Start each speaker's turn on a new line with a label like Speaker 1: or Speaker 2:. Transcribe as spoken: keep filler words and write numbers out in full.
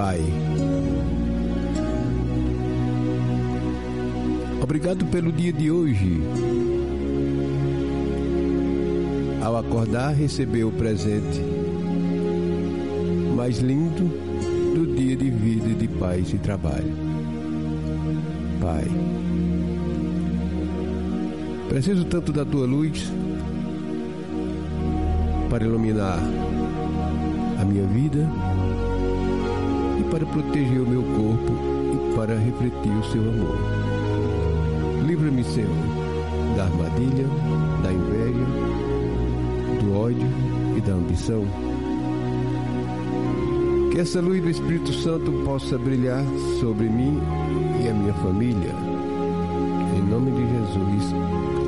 Speaker 1: Pai, obrigado pelo dia de hoje. Ao acordar, receber o presente mais lindo do dia de vida, de paz e trabalho. Pai, preciso tanto da tua luz para iluminar a minha vida e para proteger o meu corpo e para refletir o seu amor. Livra-me, Senhor, da armadilha, da inveja, do ódio e da ambição. Que essa luz do Espírito Santo possa brilhar sobre mim e a minha família. Em nome de Jesus.